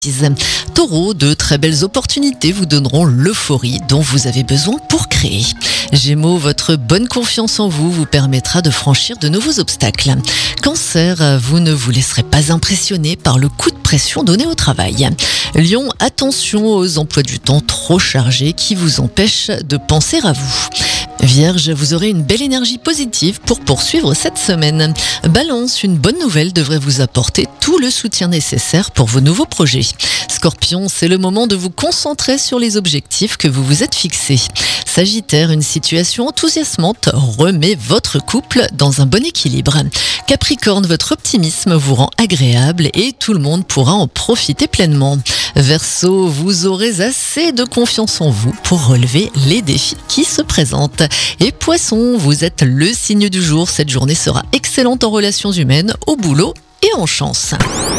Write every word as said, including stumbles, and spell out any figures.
Taureau, de très belles opportunités vous donneront l'euphorie dont vous avez besoin pour créer. Gémeaux, votre bonne confiance en vous vous permettra de franchir de nouveaux obstacles. Cancer, vous ne vous laisserez pas impressionner par le coup de pression donné au travail. Lion, attention aux emplois du temps trop chargés qui vous empêchent de penser à vous. Vierge, vous aurez une belle énergie positive pour poursuivre cette semaine. Balance, une bonne nouvelle devrait vous apporter tout le soutien nécessaire pour vos nouveaux projets. Scorpion, c'est le moment de vous concentrer sur les objectifs que vous vous êtes fixés. Sagittaire, une situation enthousiasmante remet votre couple dans un bon équilibre. Capricorne, votre optimisme vous rend agréable et tout le monde pourra en profiter pleinement. Verseau, vous aurez assez de confiance en vous pour relever les défis qui se présentent. Et Poisson, vous êtes le signe du jour. Cette journée sera excellente en relations humaines, au boulot et en chance.